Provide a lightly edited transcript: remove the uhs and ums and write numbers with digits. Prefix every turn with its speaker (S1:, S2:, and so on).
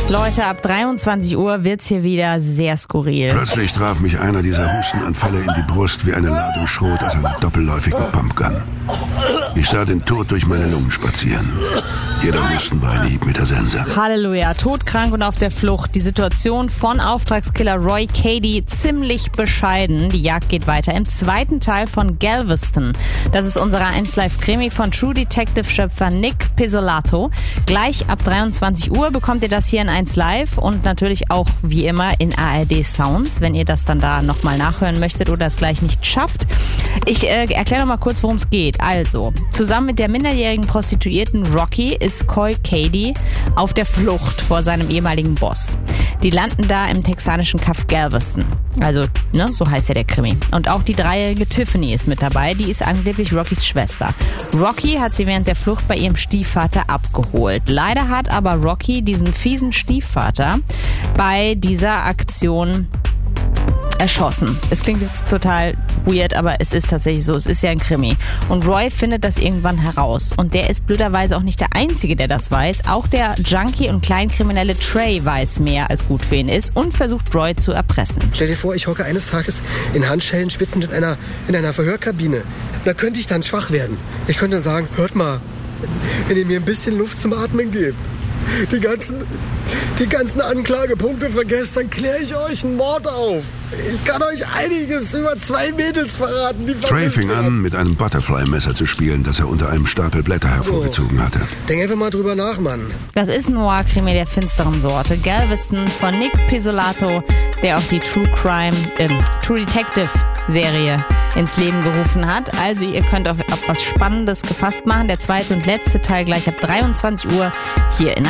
S1: Leute, ab 23 Uhr wird's hier wieder sehr skurril.
S2: Plötzlich traf mich einer dieser Hustenanfälle in die Brust wie eine Ladung Schrot aus einer doppelläufigen Pumpgun. Ich sah den Tod durch meine Lungen spazieren. Jeder Husten war ein Hieb mit der Sense.
S1: Halleluja, todkrank und auf der Flucht. Die Situation von Auftragskiller Roy Cady ziemlich bescheiden. Die Jagd geht weiter im zweiten Teil von Galveston. Das ist unsere 1Live-Krimi von True Detective-Schöpfer Nick Pizzolatto. Gleich ab 23 Uhr bekommt ihr das hier in 1Live und natürlich auch wie immer in ARD Sounds, wenn ihr das dann da nochmal nachhören möchtet oder es gleich nicht schafft. Ich erkläre noch mal kurz, worum es geht. Also, zusammen mit der minderjährigen Prostituierten Rocky ist Roy Cady auf der Flucht vor seinem ehemaligen Boss. Die landen da im texanischen Kaff Galveston. Also, so heißt ja der Krimi. Und auch die 3-jährige Tiffany ist mit dabei. Die ist angeblich Rockys Schwester. Rocky hat sie während der Flucht bei ihrem Stiefvater abgeholt. Leider hat aber Rocky diesen fiesen Stiefvater bei dieser Aktion erschossen. Es klingt jetzt total weird, aber es ist tatsächlich so. Es ist ja ein Krimi. Und Roy findet das irgendwann heraus. Und der ist blöderweise auch nicht der Einzige, der das weiß. Auch der Junkie und Kleinkriminelle Trey weiß mehr, als gut für ihn ist und versucht Roy zu erpressen.
S3: Stell dir vor, ich hocke eines Tages in Handschellen schwitzend in einer Verhörkabine. Da könnte ich dann schwach werden. Ich könnte sagen, hört mal, wenn ihr mir ein bisschen Luft zum Atmen gebt, die ganzen Anklagepunkte vergesst, dann kläre ich euch einen Mord auf. Ich kann euch einiges über 2 Mädels verraten, die
S2: Trey fing an, mit einem Butterfly-Messer zu spielen, das er unter einem Stapel Blätter hervorgezogen hatte.
S3: Denk einfach mal drüber nach, Mann.
S1: Das ist ein Noir-Krimi der finsteren Sorte. Galveston von Nick Pizzolatto, der auch die True Detective-Serie ins Leben gerufen hat. Also ihr könnt auf was Spannendes gefasst machen. Der zweite und letzte Teil gleich ab 23 Uhr hier in